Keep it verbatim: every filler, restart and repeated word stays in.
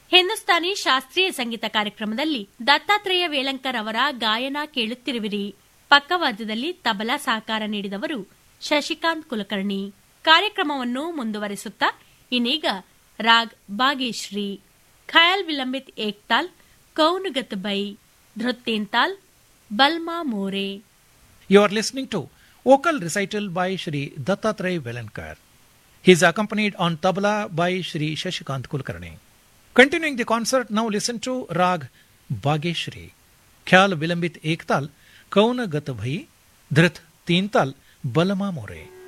ಹಿಂದೂಸ್ತಾನಿ ಶಾಸ್ತ್ರೀಯ ಸಂಗೀತ ಕಾರ್ಯಕ್ರಮದಲ್ಲಿ ದತ್ತಾತ್ರೇಯ ವೇಲಂಕರ್ ಅವರ ಗಾಯನ ಕೇಳುತ್ತಿರುವಿರಿ. ಪಕ್ಕವಾದ್ಯದಲ್ಲಿ ತಬಲಾ ಸಹಕಾರ ನೀಡಿದವರು ಶಶಿಕಾಂತ್ ಕುಲಕರ್ಣಿ. ಕಾರ್ಯಕ್ರಮವನ್ನು ಮುಂದುವರೆಸುತ್ತಾ ಇನ್ನೀಗ raag ಬಾಗೇಶ್ರೀ, khayal vilambit Ektaal, ಕೌನುಗತ್ by, ಧೃತ್ತೇಂತಾಲ್, ಬಲ್ಮಾ More. You are listening to vocal recital by Shri Dattatreya Velankar. He is accompanied on tabla by Shri Shashikant Kulkarni. Continuing the concert, now listen to Rag Bageshri, Khyal Vilambit Ektal, Kauna Gat Bhai, Dhrit Teental, Balama More.